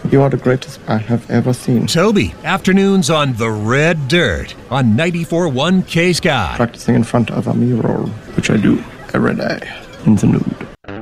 You are the greatest I have ever seen. Toby, afternoons on The Red Dirt on 94.1 K-Sky. Practicing in front of a mirror, which I do every day in the nude.